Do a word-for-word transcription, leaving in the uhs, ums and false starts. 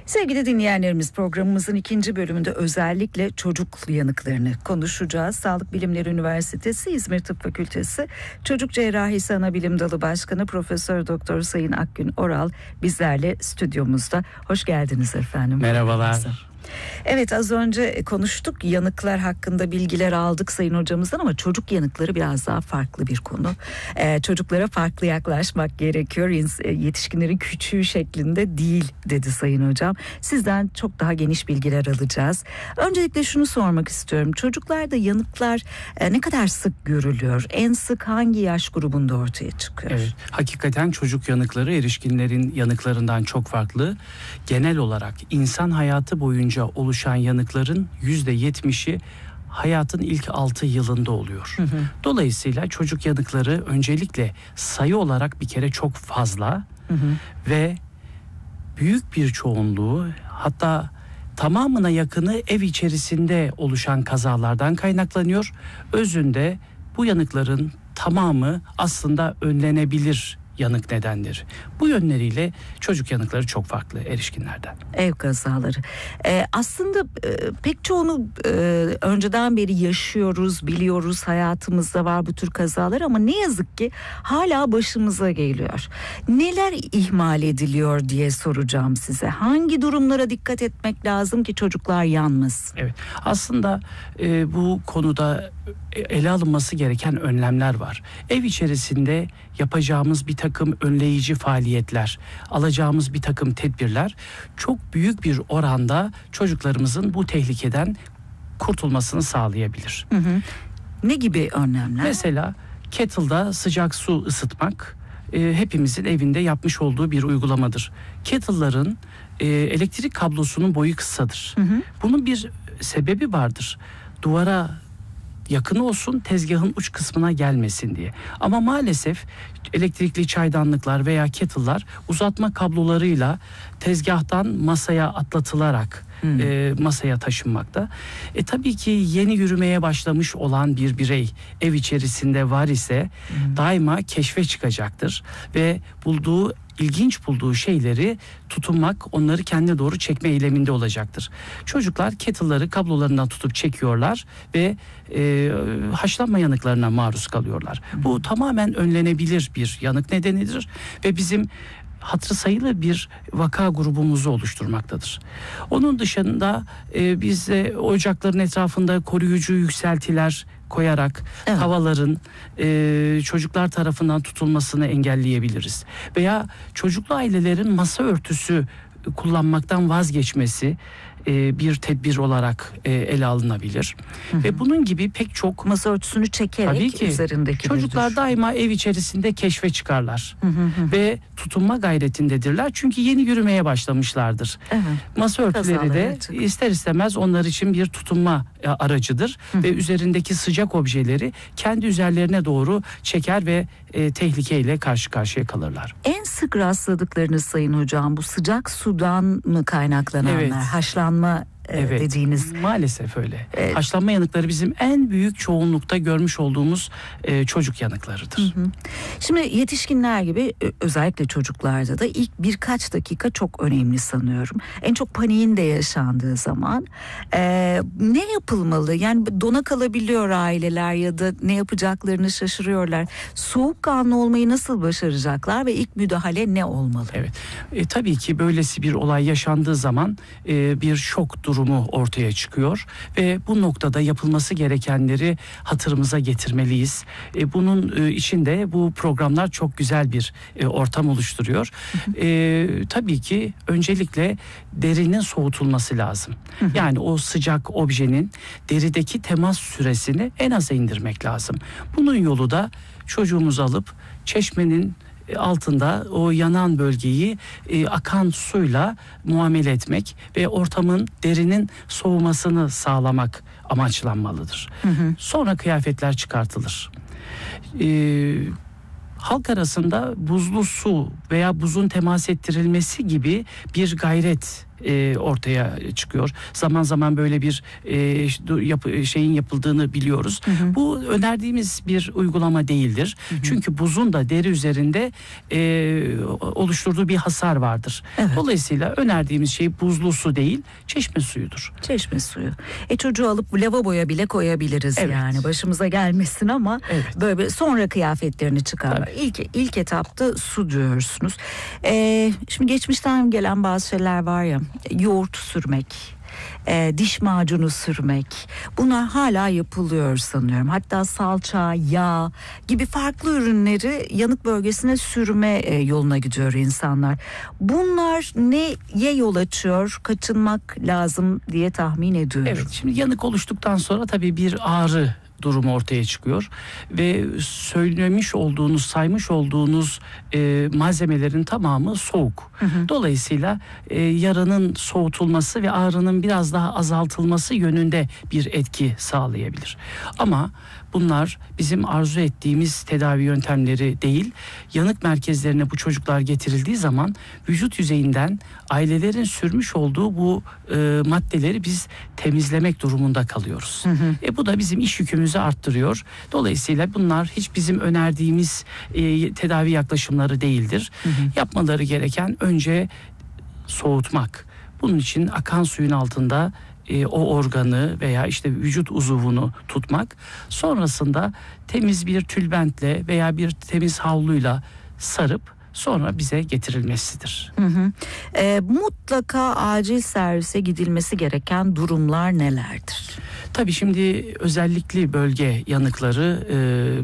Sevgili dinleyenlerimiz, programımızın ikinci bölümünde özellikle çocuk yanıklarını konuşacağız. Sağlık Bilimleri Üniversitesi İzmir Tıp Fakültesi Çocuk Cerrahisi Anabilim Dalı Başkanı Profesör Doktor Sayın Akgün Oral bizlerle stüdyomuzda. Hoş geldiniz efendim. Merhabalar. Evet, az önce konuştuk, yanıklar hakkında bilgiler aldık Sayın Hocamızdan ama çocuk yanıkları biraz daha farklı bir konu. Ee, çocuklara farklı yaklaşmak gerekiyor. Yetişkinlerin küçüğü şeklinde değil dedi Sayın Hocam. Sizden çok daha geniş bilgiler alacağız. Öncelikle şunu sormak istiyorum. Çocuklarda yanıklar e, ne kadar sık görülüyor? En sık hangi yaş grubunda ortaya çıkıyor? Evet, hakikaten çocuk yanıkları erişkinlerin yanıklarından çok farklı. Genel olarak insan hayatı boyunca oluşan yanıkların yüzde yetmişi hayatın ilk altı yılında oluyor. Hı hı. Dolayısıyla çocuk yanıkları öncelikle sayı olarak bir kere çok fazla hı hı. ve büyük bir çoğunluğu, hatta tamamına yakını ev içerisinde oluşan kazalardan kaynaklanıyor. Özünde bu yanıkların tamamı aslında önlenebilir yanık nedenleri. Bu yönleriyle çocuk yanıkları çok farklı erişkinlerden. Ev kazaları. Ee, aslında e, pek çoğunu e, önceden beri yaşıyoruz, biliyoruz, hayatımızda var bu tür kazalar ama ne yazık ki hala başımıza geliyor. Neler ihmal ediliyor diye soracağım size. Hangi durumlara dikkat etmek lazım ki çocuklar yanmasın? Evet. Aslında e, bu konuda ele alınması gereken önlemler var. Ev içerisinde yapacağımız bir takım önleyici faaliyetler, alacağımız bir takım tedbirler çok büyük bir oranda çocuklarımızın bu tehlikeden kurtulmasını sağlayabilir. Hı hı. Ne gibi önlemler? Mesela kettle'da sıcak su ısıtmak e, hepimizin evinde yapmış olduğu bir uygulamadır. Kettle'ların e, elektrik kablosunun boyu kısadır. Hı hı. Bunun bir sebebi vardır. Duvara yakın olsun, tezgahın uç kısmına gelmesin diye. Ama maalesef elektrikli çaydanlıklar veya kettle'lar uzatma kablolarıyla tezgahtan masaya atlatılarak hmm. e, masaya taşınmakta. E tabii ki yeni yürümeye başlamış olan bir birey ev içerisinde var ise hmm. daima keşfe çıkacaktır ve bulduğu ilginç bulduğu şeyleri tutunmak, onları kendine doğru çekme eyleminde olacaktır. Çocuklar kettle'ları kablolarından tutup çekiyorlar ve e, haşlanma yanıklarına maruz kalıyorlar. Hı. Bu tamamen önlenebilir bir yanık nedenidir ve bizim hatırı sayılı bir vaka grubumuzu oluşturmaktadır. Onun dışında e, biz de ocakların etrafında koruyucu yükseltiler koyarak evet. havaların e, çocuklar tarafından tutulmasını engelleyebiliriz. Veya çocuklu ailelerin masa örtüsü kullanmaktan vazgeçmesi e, bir tedbir olarak e, ele alınabilir. Hı hı. Ve bunun gibi pek çok masa örtüsünü çekerek tabii ki üzerindeki çocuklar düşün. daima ev içerisinde keşfe çıkarlar. Hı hı hı. Ve tutunma gayretindedirler. Çünkü yeni yürümeye başlamışlardır. Evet. Masa örtüleri Kazalar, de evet. ister istemez onlar için bir tutunma aracıdır. Hı hı. Ve üzerindeki sıcak objeleri kendi üzerlerine doğru çeker ve e, tehlikeyle karşı karşıya kalırlar. En sık rastladıklarınız Sayın Hocam bu sıcak sudan mı kaynaklananlar? Evet. Haşlanma Evet, dediğiniz. Maalesef öyle. Evet. Haşlanma yanıkları bizim en büyük çoğunlukta görmüş olduğumuz e, çocuk yanıklarıdır. Hı hı. Şimdi yetişkinler gibi özellikle çocuklarda da ilk birkaç dakika çok önemli sanıyorum. En çok paniğin de yaşandığı zaman e, ne yapılmalı? Yani dona kalabiliyor aileler ya da ne yapacaklarını şaşırıyorlar. Soğukkanlı olmayı nasıl başaracaklar ve ilk müdahale ne olmalı? Evet. E, tabii ki böylesi bir olay yaşandığı zaman e, bir şok durumu durumu ortaya çıkıyor ve bu noktada yapılması gerekenleri hatırımıza getirmeliyiz. E, bunun e, içinde bu programlar çok güzel bir e, ortam oluşturuyor. Hı hı. E, tabii ki öncelikle derinin soğutulması lazım. Hı hı. Yani o sıcak objenin derideki temas süresini en aza indirmek lazım. Bunun yolu da çocuğumuzu alıp çeşmenin altında o yanan bölgeyi e, akan suyla muamele etmek ve ortamın, derinin soğumasını sağlamak amaçlanmalıdır. Hı hı. Sonra kıyafetler çıkartılır. E, halk arasında buzlu su veya buzun temas ettirilmesi gibi bir gayret e, ortaya çıkıyor. Zaman zaman böyle bir e, yap, şeyin yapıldığını biliyoruz. Hı hı. Bu önerdiğimiz bir uygulama değildir. Hı hı. Çünkü buzun da deri üzerinde e, oluşturduğu bir hasar vardır. Evet. Dolayısıyla önerdiğimiz şey buzlu su değil, çeşme suyudur. Çeşme suyu. E çocuğu alıp lavaboya bile koyabiliriz, evet. Yani başımıza gelmesin ama evet. Böyle sonra kıyafetlerini çıkarmak. İlk ilk etapta su diyorsunuz. E, şimdi geçmişten gelen bazı şeyler var ya, yoğurt sürmek, E, diş macunu sürmek, bunlar hala yapılıyor sanıyorum. Hatta salça, yağ gibi farklı ürünleri yanık bölgesine sürme e, yoluna gidiyor insanlar. Bunlar neye yol açıyor? Kaçınmak lazım diye tahmin ediyorum. Evet, şimdi yanık oluştuktan sonra tabii bir ağrı durumu ortaya çıkıyor ve söylemiş olduğunuz, saymış olduğunuz e, malzemelerin tamamı soğuk. Hı hı. Dolayısıyla e, yaranın soğutulması ve ağrının biraz daha azaltılması yönünde bir etki sağlayabilir. Ama bunlar bizim arzu ettiğimiz tedavi yöntemleri değil. Yanık merkezlerine bu çocuklar getirildiği zaman vücut yüzeyinden ailelerin sürmüş olduğu bu e, maddeleri biz temizlemek durumunda kalıyoruz. Hı hı. E, bu da bizim iş yükümüzü arttırıyor. Dolayısıyla bunlar hiç bizim önerdiğimiz e, tedavi yaklaşımları değildir. Hı hı. Yapmaları gereken önce soğutmak. Bunun için akan suyun altında E, o organı veya işte vücut uzuvunu tutmak, sonrasında temiz bir tülbentle veya bir temiz havluyla sarıp sonra bize getirilmesidir. Hı hı. E, mutlaka acil servise gidilmesi gereken durumlar nelerdir? Tabii şimdi özellikli bölge yanıkları e,